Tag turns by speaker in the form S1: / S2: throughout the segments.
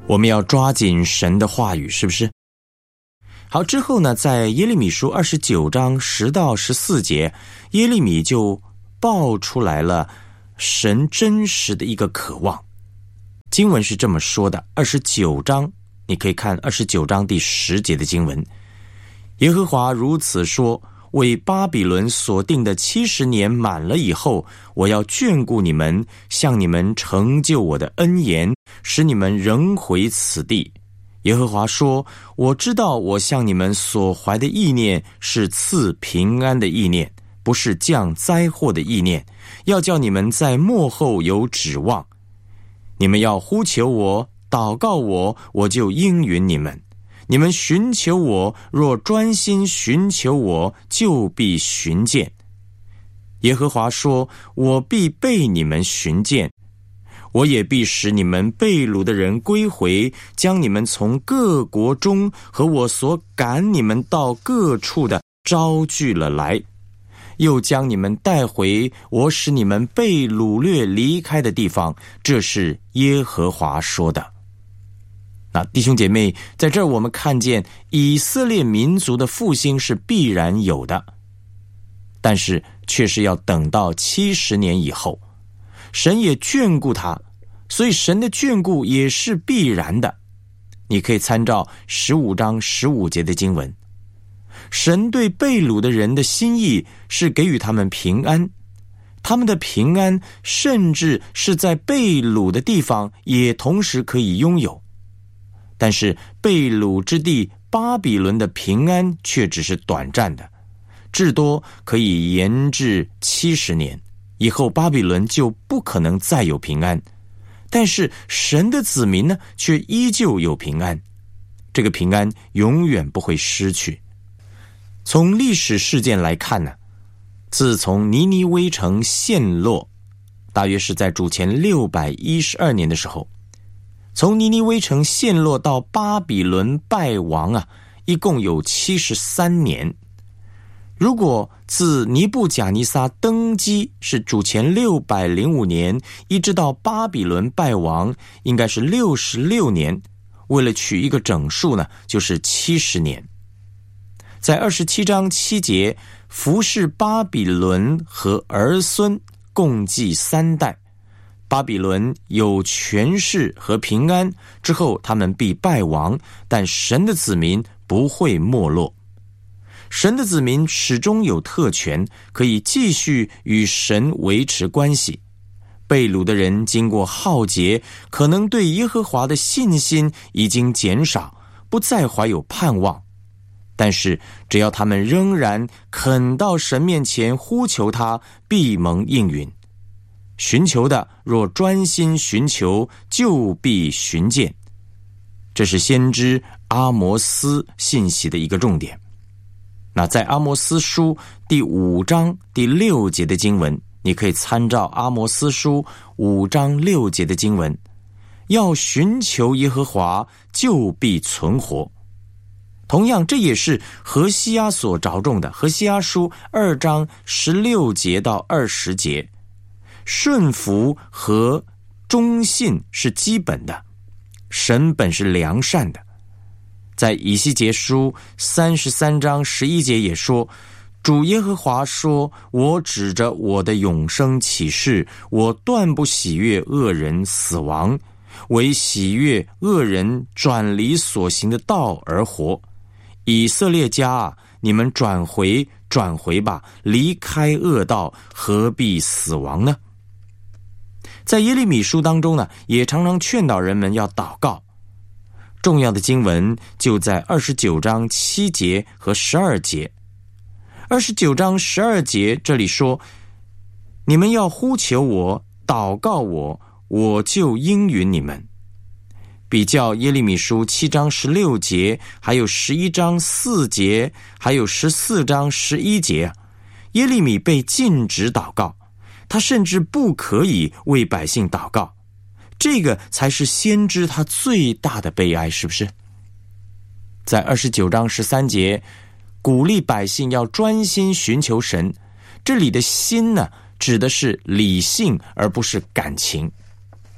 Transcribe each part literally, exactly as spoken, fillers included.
S1: 我们要抓紧神的话语，是不是？好，之后呢，在耶利米书二十九章十到十四节，耶利米就爆出来了神真实的一个渴望。经文是这么说的，二十九章，你可以看二十九章第十节的经文。耶和华如此说，为巴比伦所定的七十年满了以后，我要眷顾你们，向你们成就我的恩言，使你们仍回此地。耶和华说，我知道我向你们所怀的意念是赐平安的意念，不是降灾祸的意念，要叫你们在末后有指望。你们要呼求我，祷告我，我就应允你们。你们寻求我，若专心寻求我，就必寻见。耶和华说，我必被你们寻见，我也必使你们被掳的人归回，将你们从各国中和我所赶你们到各处的招聚了来，又将你们带回我使你们被掳掠离开的地方。这是耶和华说的。那弟兄姐妹，在这儿我们看见以色列民族的复兴是必然有的，但是却是要等到七十年以后。神也眷顾他，所以神的眷顾也是必然的。你可以参照十五章十五节的经文，神对被掳的人的心意是给予他们平安，他们的平安甚至是在被掳的地方也同时可以拥有。但是被掳之地巴比伦的平安却只是短暂的，至多可以延至七十年，以后巴比伦就不可能再有平安。但是神的子民呢，却依旧有平安，这个平安永远不会失去。从历史事件来看呢，自从尼尼微城陷落，大约是在主前六百一十二年的时候，从尼尼微城陷落到巴比伦败亡啊，一共有七十三年。如果自尼布甲尼撒登基是主前六百零五年，一直到巴比伦败亡，应该是六十六年。为了取一个整数呢，就是七十年。在二十七章七节，服侍巴比伦和儿孙共计三代。巴比伦有权势和平安，之后他们必败亡，但神的子民不会没落。神的子民始终有特权，可以继续与神维持关系。被掳的人经过浩劫，可能对耶和华的信心已经减少，不再怀有盼望。但是只要他们仍然肯到神面前呼求他，必蒙应允。寻求的若专心寻求，就必寻见。这是先知阿摩斯信息的一个重点。那在阿摩斯书第五章第六节的经文，你可以参照阿摩斯书五章六节的经文，要寻求耶和华，就必存活。同样，这也是何西阿所着重的。何西阿书二章十六节到二十节，顺服和忠信是基本的，神本是良善的。在以西结书三十三章十一节也说，主耶和华说，我指着我的永生起誓，我断不喜悦恶人死亡，唯喜悦恶人转离所行的道而活。以色列家啊，你们转回转回吧，离开恶道，何必死亡呢？在耶利米书当中呢，也常常劝导人们要祷告。重要的经文就在二十九章七节和十二节。二十九章十二节这里说，你们要呼求我，祷告我，我就应允你们。比较耶利米书七章十六节，还有十一章四节，还有十四章十一节，耶利米被禁止祷告，他甚至不可以为百姓祷告。这个才是先知他最大的悲哀，是不是？在二十九章十三节，鼓励百姓要专心寻求神。这里的心呢，指的是理性而不是感情。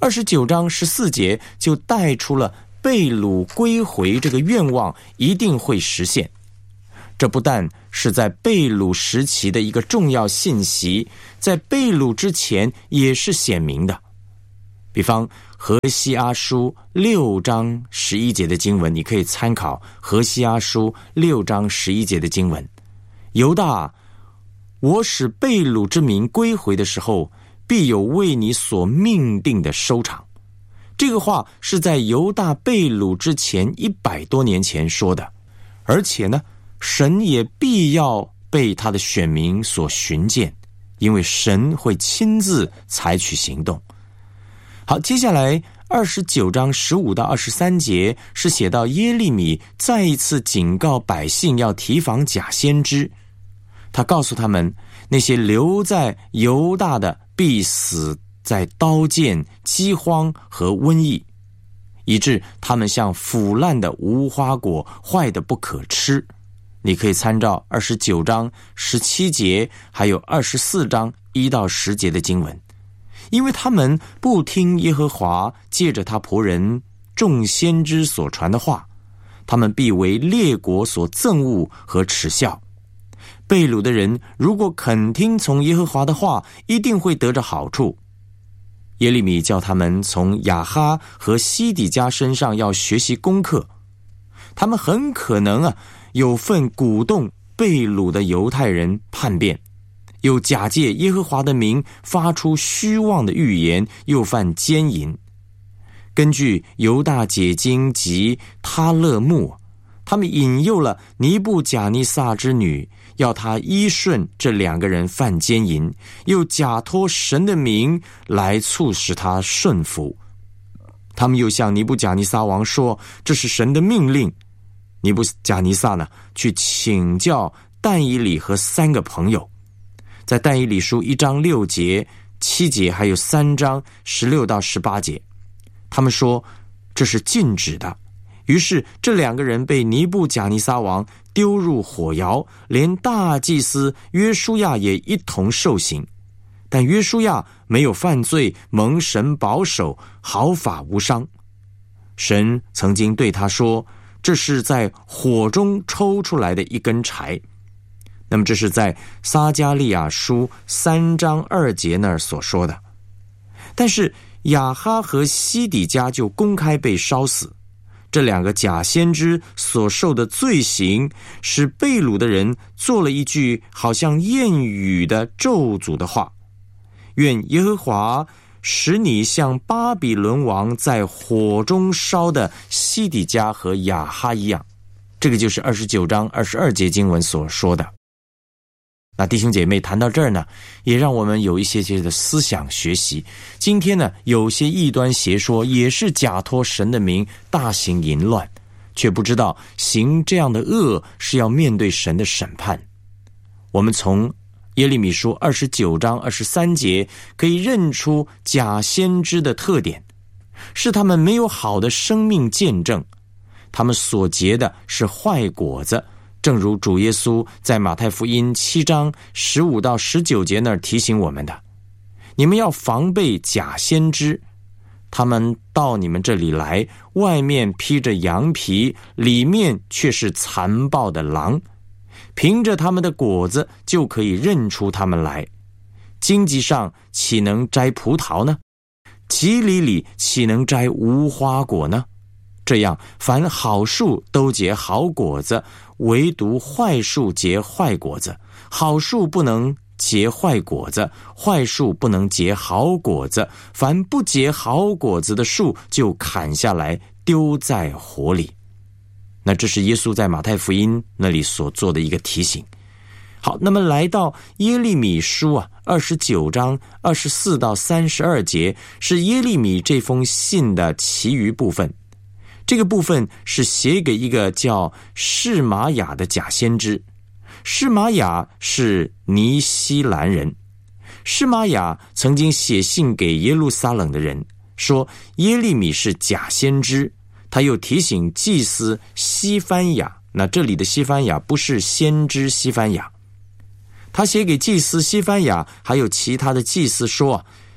S1: 二十九章十四节就带出了被掳归回这个愿望一定会实现。这不但是在被掳时期的一个重要信息，在被掳之前也是显明的。比方何西阿书六章十一节的经文，你可以参考何西阿书六章十一节的经文。犹大，我使被掳之民归回的时候，必有为你所命定的收场。这个话是在犹大被掳之前一百多年前说的，而且呢，神也必要被他的选民所寻见，因为神会亲自采取行动。好，接下来二十九章十五到二十三节是写到耶利米再一次警告百姓要提防假先知。他告诉他们，那些留在犹大的必死在刀剑、饥荒和瘟疫，以致他们像腐烂的无花果，坏得不可吃。你可以参照二十九章十七节还有二十四章一到十节的经文。因为他们不听耶和华借着他仆人众先知所传的话，他们必为列国所憎恶和耻笑。被掳的人如果肯听从耶和华的话，一定会得着好处。耶利米叫他们从亚哈和西底家身上要学习功课，他们很可能啊有份鼓动被掳的犹太人叛变，又假借耶和华的名发出虚妄的预言，又犯奸淫。根据犹大解经及他勒木，他们引诱了尼布甲尼撒之女，要他依顺这两个人犯奸淫，又假托神的名来促使他顺服。他们又向尼布甲尼撒王说，这是神的命令。尼布甲尼撒呢，去请教但以理和三个朋友，在但以理书一章六节、七节，还有三章十六到十八节，他们说这是禁止的。于是这两个人被尼布甲尼撒王丢入火窑，连大祭司约书亚也一同受刑。但约书亚没有犯罪，蒙神保守，毫发无伤。神曾经对他说，这是在火中抽出来的一根柴。那么这是在撒迦利亚书三章二节那儿所说的。但是亚哈和西底家就公开被烧死。这两个假先知所受的罪行，使被掳的人做了一句好像谚语的咒诅的话，愿耶和华使你像巴比伦王在火中烧的西底家和亚哈一样。这个就是二十九章二十二节经文所说的。那弟兄姐妹谈到这儿呢，也让我们有一些些的思想学习。今天呢，有些异端邪说也是假托神的名大行淫乱，却不知道行这样的恶是要面对神的审判。我们从耶利米书二十九章二十三节可以认出假先知的特点，是他们没有好的生命见证，他们所结的是坏果子。正如主耶稣在马太福音七章十五到十九节那儿提醒我们的，你们要防备假先知，他们到你们这里来，外面披着羊皮，里面却是残暴的狼。凭着他们的果子就可以认出他们来。荆棘上岂能摘葡萄呢？蒺藜里岂能摘无花果呢？这样，凡好树都结好果子，唯独坏树结坏果子。好树不能结坏果子，坏树不能结好果子。凡不结好果子的树，就砍下来丢在火里。那这是耶稣在马太福音那里所做的一个提醒。好，那么来到耶利米书啊，二十九章二十四到三十二节，是耶利米这封信的其余部分。这个部分是写给一个叫示玛雅的假先知。示玛雅是尼希兰人。示玛雅曾经写信给耶路撒冷的人，说耶利米是假先知。他又提醒祭司西番雅，那这里的西番雅不是先知西番雅。他写给祭司西番雅还有其他的祭司说，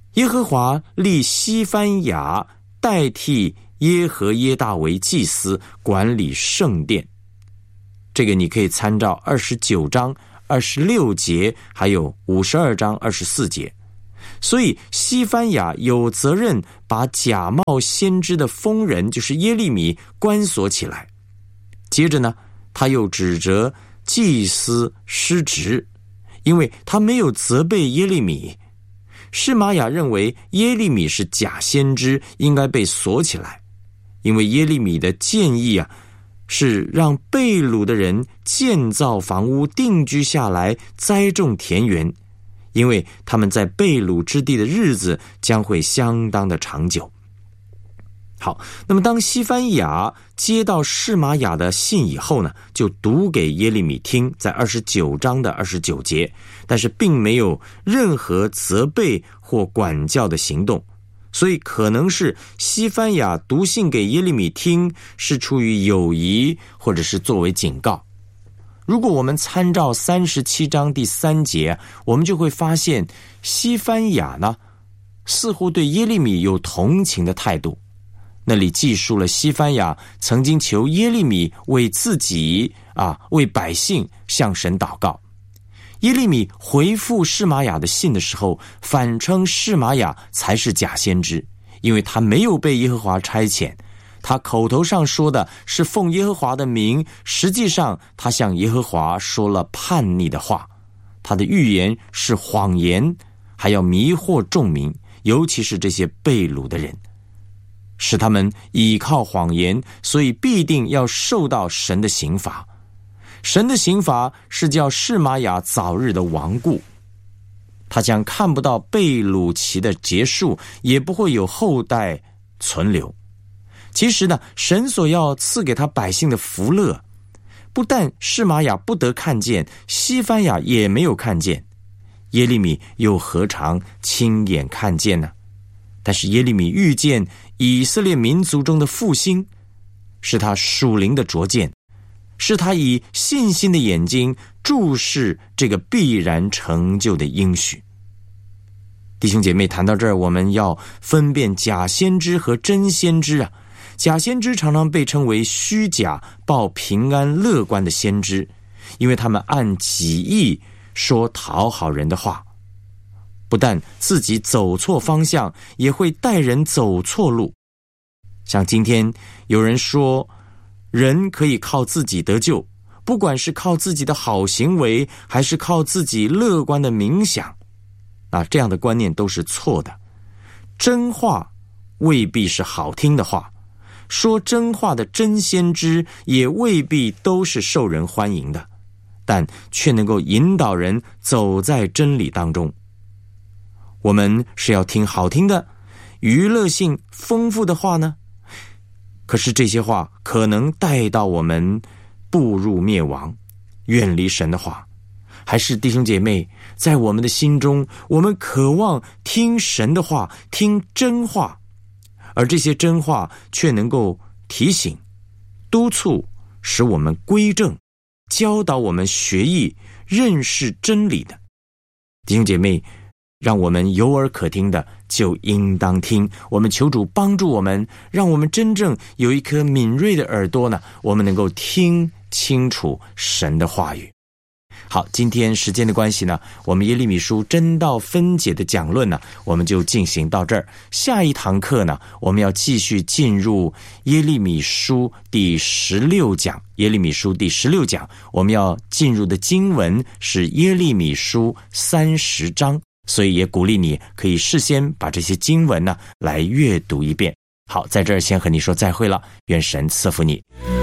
S1: 耶和华立西番雅代替耶和耶大为祭司，管理圣殿。这个你可以参照二十九章二十六节，还有五十二章二十四节。所以西番雅有责任把假冒先知的疯人，就是耶利米，关锁起来。接着呢，他又指责祭司失职，因为他没有责备耶利米。示玛雅认为耶利米是假先知，应该被锁起来，因为耶利米的建议啊，是让被掳的人建造房屋，定居下来，栽种田园，因为他们在被掳之地的日子将会相当的长久。好，那么当西番雅接到示玛雅的信以后呢，就读给耶利米听，在二十九章的二十九节，但是并没有任何责备或管教的行动，所以可能是西番雅读信给耶利米听是出于友谊，或者是作为警告。如果我们参照三十七章第三节，我们就会发现西番雅呢，似乎对耶利米有同情的态度。那里记述了西番雅曾经求耶利米为自己啊，为百姓向神祷告。耶利米回复示玛雅的信的时候，反称示玛雅才是假先知，因为他没有被耶和华差遣，他口头上说的是奉耶和华的名，实际上他向耶和华说了叛逆的话，他的预言是谎言，还要迷惑众民，尤其是这些被掳的人，使他们倚靠谎言，所以必定要受到神的刑罚。神的刑罚是叫示玛雅早日的亡故，他将看不到被掳期的结束，也不会有后代存留。其实呢，神所要赐给他百姓的福乐，不但示玛雅不得看见，西番雅也没有看见，耶利米又何尝亲眼看见呢？但是耶利米遇见以色列民族中的复兴，是他属灵的拙见，是他以信心的眼睛注视这个必然成就的应许。弟兄姐妹，谈到这儿，我们要分辨假先知和真先知啊。假先知常常被称为虚假、报平安、乐观的先知，因为他们按己意说讨好人的话，不但自己走错方向，也会带人走错路。像今天有人说人可以靠自己得救，不管是靠自己的好行为，还是靠自己乐观的冥想，啊，这样的观念都是错的。真话未必是好听的话，说真话的真先知也未必都是受人欢迎的，但却能够引导人走在真理当中。我们是要听好听的、娱乐性丰富的话呢？可是这些话可能带到我们步入灭亡，远离神的话。还是弟兄姐妹，在我们的心中，我们渴望听神的话，听真话，而这些真话却能够提醒、督促，使我们归正，教导我们学艺、认识真理的。弟兄姐妹，让我们有耳可听的就应当听。我们求主帮助我们，让我们真正有一颗敏锐的耳朵呢，我们能够听清楚神的话语。好，今天时间的关系呢，我们耶利米书真道分解的讲论呢，我们就进行到这儿。下一堂课呢，我们要继续进入耶利米书第十六讲。耶利米书第十六讲，我们要进入的经文是耶利米书三十章，所以也鼓励你可以事先把这些经文呢来阅读一遍。好，在这儿先和你说再会了，愿神赐福你。